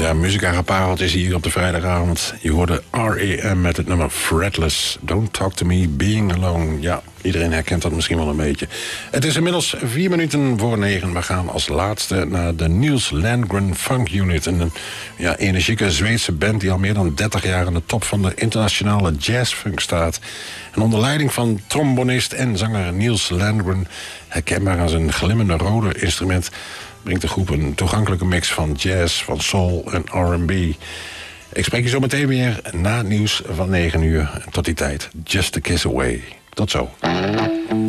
Ja, muzikale pareltjes hier op de vrijdagavond. Je hoorde R.E.M. met het nummer Fretless. Don't Talk To Me, Being Alone. Ja, iedereen herkent dat misschien wel een beetje. Het is inmiddels 4 minuten voor 9. We gaan als laatste naar de Nils Landgren Funk Unit. Een energieke Zweedse band die al meer dan 30 jaar aan de top van de internationale jazzfunk staat. En onder leiding van trombonist en zanger Nils Landgren, herkenbaar aan zijn glimmende rode instrument, brengt de groep een toegankelijke mix van jazz, van soul en R&B. Ik spreek je zo meteen weer na het nieuws van 9 uur. Tot die tijd, Just a Kiss Away. Tot zo.